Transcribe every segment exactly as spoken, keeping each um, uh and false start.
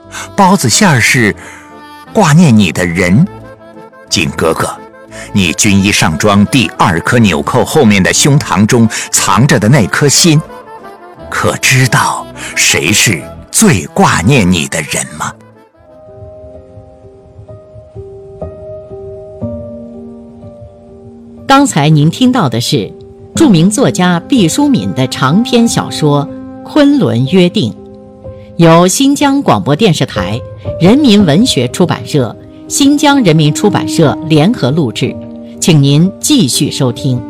包子馅儿是挂念你的人。景哥哥，你军衣上装第二颗纽扣后面的胸膛中藏着的那颗心，可知道谁是最挂念你的人吗？ 刚才您听到的是著名作家毕淑敏的长篇小说《昆仑约定》，由新疆广播电视台、人民文学出版社、新疆人民出版社联合录制，请您继续收听。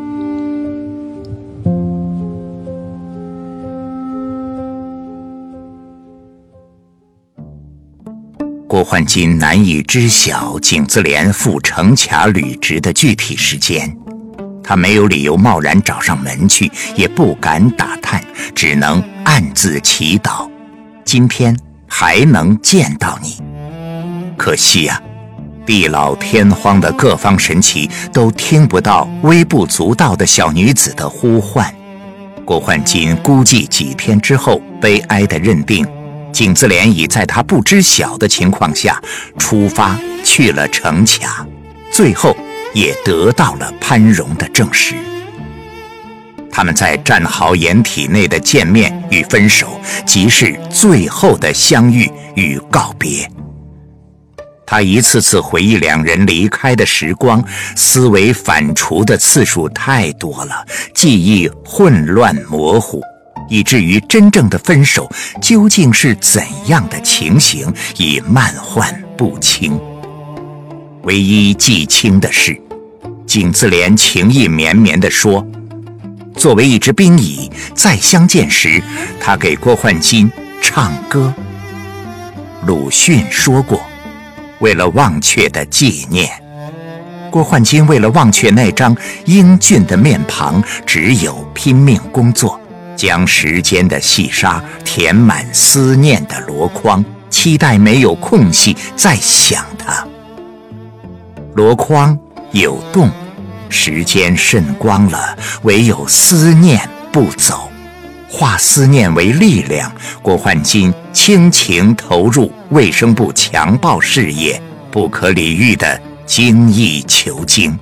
郭焕金难以知晓景自怜赴城卡履职的具体时间，他没有理由贸然找上门去，也不敢打探，只能暗自祈祷，今天还能见到你。可惜啊，地老天荒的各方神祇都听不到微不足道的小女子的呼唤。郭焕金估计几天之后，悲哀地认定景自怜已在他不知晓的情况下出发去了城卡，最后也得到了潘荣的证实。他们在战壕掩体内的见面与分手，即是最后的相遇与告别。他一次次回忆两人离开的时光，思维反刍的次数太多了，记忆混乱模糊，以至于真正的分手究竟是怎样的情形已漫幻不清。唯一记清的是，景自怜情意绵绵地说，作为一只兵蚁，再相见时他给郭焕金唱歌。鲁迅说过，为了忘却的纪念，郭焕金为了忘却那张英俊的面庞，只有拼命工作，将时间的细沙填满思念的箩筐，期待没有空隙再想他。箩筐有洞，时间渗光了，唯有思念不走。化思念为力量，郭焕金倾情投入卫生部强暴事业，不可理喻的精益求精。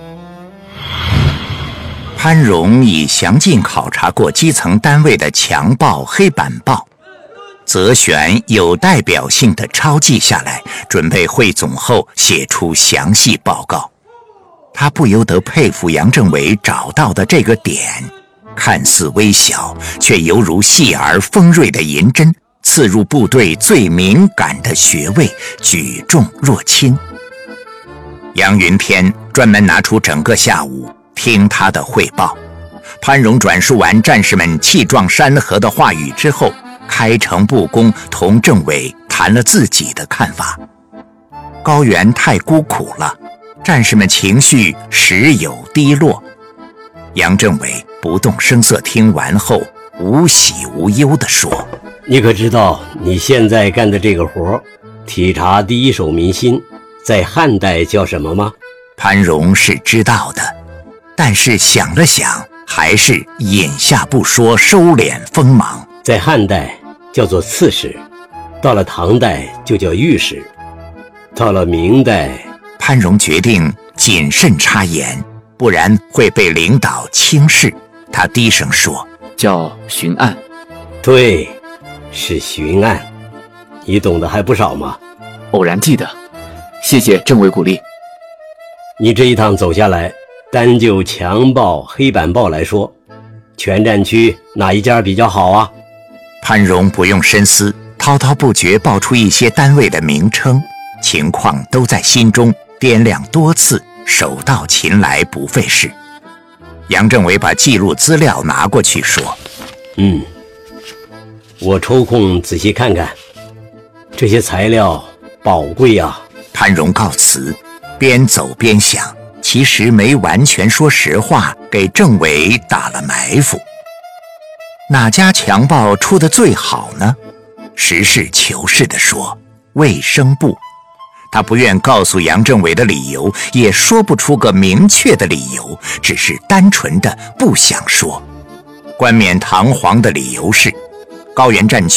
潘荣已详尽考察过基层单位的强暴黑板报，择选有代表性的抄记下来，准备汇总后写出详细报告。他不由得佩服杨政委找到的这个点，看似微小，却犹如细而锋锐的银针，刺入部队最敏感的穴位，举重若轻。杨云天专门拿出整个下午听他的汇报。潘荣转述完战士们气壮山河的话语之后，开诚布公同政委谈了自己的看法。高原太孤苦了，战士们情绪时有低落。杨政委不动声色听完后，无喜无忧地说， 你可知道你现在干的这个活，体察第一手民心，在汉代叫什么吗？ 潘荣是知道的，但是想了想，还是隐下不说，收敛锋芒。 在汉代叫做刺史，到了唐代就叫御史，到了明代…… 潘荣决定谨慎插言，不然会被领导轻视。他低声说， 叫巡案。 对，是巡案。你懂得还不少吗？ 偶然记得，谢谢政委鼓励。 你这一趟走下来，单就强暴黑板报来说，全战区哪一家比较好啊？ 潘荣不用深思，滔滔不绝报出一些单位的名称，情况都在心中掂量多次，手到擒来不费事。杨政委把记录资料拿过去说， 嗯，我抽空仔细看看，这些材料宝贵啊。 潘荣告辞，边走边想，其实没完全说实话，给政委打了埋伏。哪家强报出得最好呢？实事求是地说，卫生部。他不愿告诉杨政委的理由，也说不出个明确的理由，只是单纯的不想说。冠冕堂皇的理由是，高原战区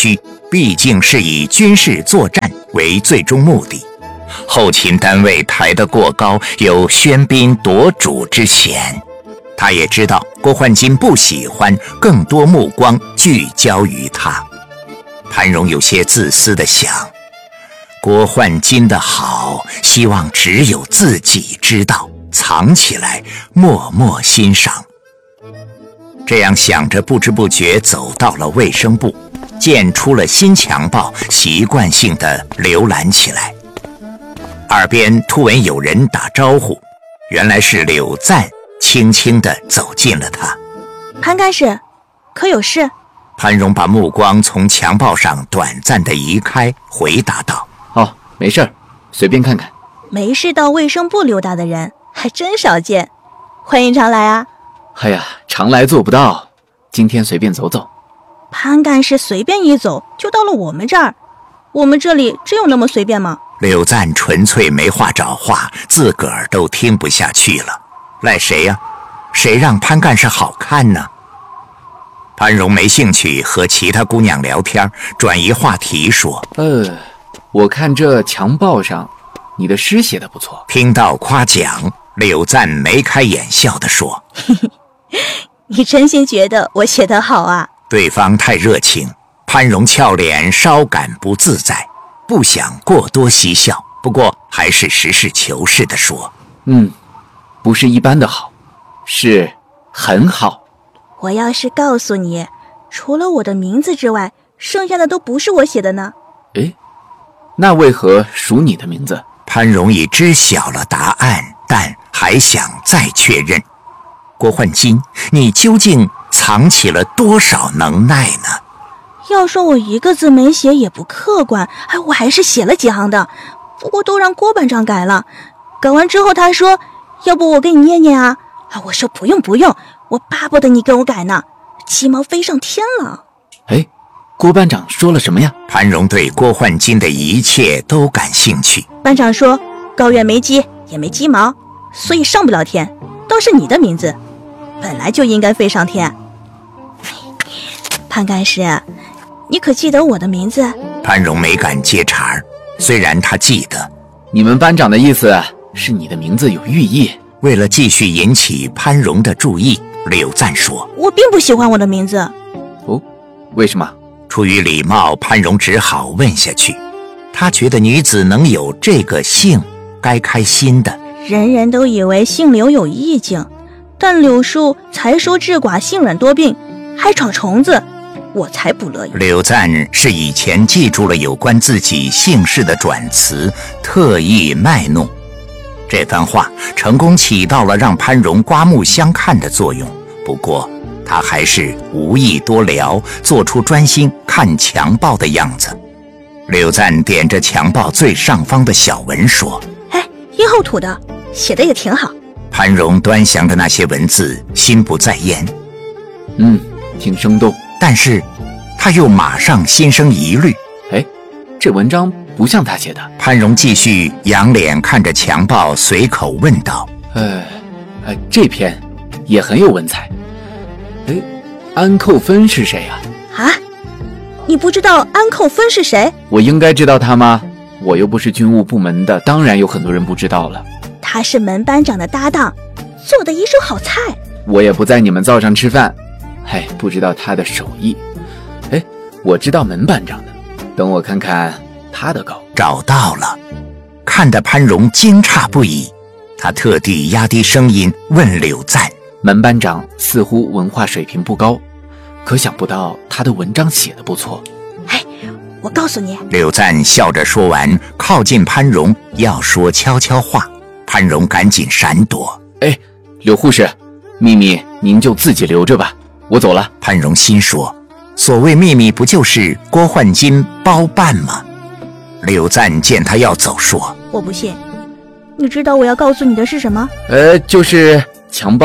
毕竟是以军事作战为最终目的，后勤单位抬得过高，有喧宾夺主之嫌。他也知道郭焕金不喜欢更多目光聚焦于他。潘荣有些自私地想，郭焕金的好，希望只有自己知道，藏起来，默默欣赏。这样想着，不知不觉走到了卫生部，见出了新强暴，习惯性地浏览起来。耳边突闻有人打招呼，原来是柳赞轻轻地走近了他。 潘干事，可有事？ 潘荣把目光从强暴上短暂地移开，回答道： 哦，没事儿，随便看看。 没事到卫生部溜达的人还真少见，欢迎常来啊。 哎呀，常来做不到，今天随便走走。 潘干事随便一走就到了我们这儿，我们这里真有那么随便吗？ 柳赞纯粹没话找话，自个儿都听不下去了。赖谁呀、啊？谁让潘干事好看呢？潘荣没兴趣和其他姑娘聊天，转移话题说： 呃，我看这墙报上你的诗写得不错。 听到夸奖，柳赞眉开眼笑地说： 你真心觉得我写得好啊？ 对方太热情，潘荣俏脸稍感不自在，不想过多嬉笑，不过还是实事求是地说： 嗯，不是一般的好，是很好。 我要是告诉你，除了我的名字之外，剩下的都不是我写的呢？ 诶，那为何属你的名字？ 潘荣已知晓了答案，但还想再确认。郭焕金，你究竟藏起了多少能耐呢？ 要说我一个字没写也不客观，哎，我还是写了几行的，不过都让郭班长改了。改完之后他说，要不我给你念念啊？啊，我说不用不用，我巴不得你给我改呢，鸡毛飞上天了。 哎，郭班长说了什么呀？ 潘荣对郭焕金的一切都感兴趣。 班长说，高院没鸡也没鸡毛，所以上不了天，都是你的名字，本来就应该飞上天。潘干事，你可记得我的名字？ 潘荣没敢接茬儿，虽然他记得。 你们班长的意思是你的名字有寓意。 为了继续引起潘荣的注意，柳赞说： 我并不喜欢我的名字。 哦，为什么？ 出于礼貌，潘荣只好问下去。他觉得女子能有这个姓，该开心的。 人人都以为姓柳有意境，但柳树才疏志寡，性软多病，还闯虫子，我才不乐意。 柳赞是以前记住了有关自己姓氏的转词，特意卖弄。这番话成功起到了让潘荣刮目相看的作用，不过他还是无意多聊，做出专心看墙报的样子。柳赞点着墙报最上方的小文说： 哎，殷后土的，写的也挺好。 潘荣端详着那些文字，心不在焉。 嗯，挺生动， 但是他又马上心生疑虑。 哎，这文章不像他写的。 潘荣继续仰脸看着墙报，随口问道： 呃，呃，这篇也很有文采。哎，安寇芬是谁啊？ 啊，你不知道安寇芬是谁？ 我应该知道他吗？我又不是军务部门的，当然有很多人不知道了。 他是门班长的搭档，做的一手好菜。 我也不在你们灶上吃饭，嗨，不知道他的手艺。哎，我知道门班长的，等我看看他的稿。 找到了，看得潘荣惊诧不已。他特地压低声音问柳赞： 门班长似乎文化水平不高，可想不到他的文章写得不错。 哎，我告诉你。 柳赞笑着说完，靠近潘荣要说悄悄话。潘荣赶紧闪躲。 哎，柳护士，秘密您就自己留着吧，我走了。 潘荣心说，所谓秘密不就是郭焕金包办吗？柳赞见他要走说： 我不信，你知道我要告诉你的是什么？ 呃，就是强暴。